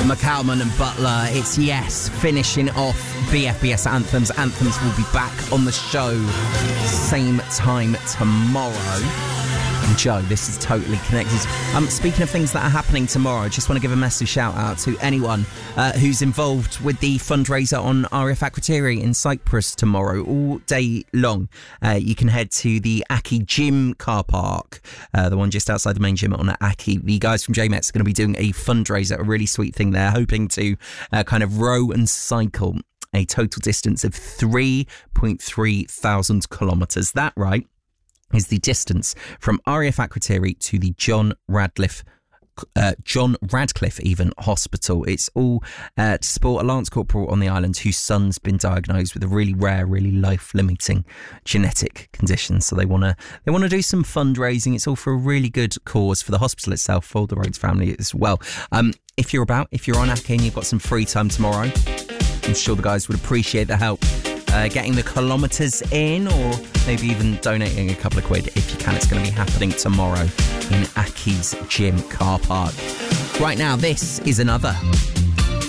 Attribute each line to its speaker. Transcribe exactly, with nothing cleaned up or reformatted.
Speaker 1: McCalman and Butler. It's Yes, finishing off B F B S Anthems. Anthems will be back on the show same time tomorrow. And Joe, this is Totally Connected. Um, speaking of things that are happening tomorrow, I just want to give a massive shout out to anyone uh, who's involved with the fundraiser on R A F Akrotiri in Cyprus tomorrow, all day long. Uh, you can head to the Aki Gym car park, uh, the one just outside the main gym on Aki. The guys from J METS are going to be doing a fundraiser, a really sweet thing there, hoping to uh, kind of row and cycle a total distance of three point three thousand kilometres. That, right, is the distance from R A F Akrotiri to the John Radcliffe Uh, John Radcliffe even Hospital. It's all uh, to support a Lance Corporal on the island whose son's been diagnosed with a really rare, really life-limiting genetic condition. So they want to they want to do some fundraising. It's all for a really good cause for the hospital itself, for the Rhodes family as well. Um, if you're about, if you're on Aki and you've got some free time tomorrow, I'm sure the guys would appreciate the help. Uh, getting the kilometres in, or maybe even donating a couple of quid if you can. It's going to be happening tomorrow in Aki's Gym car park. Right now, this is another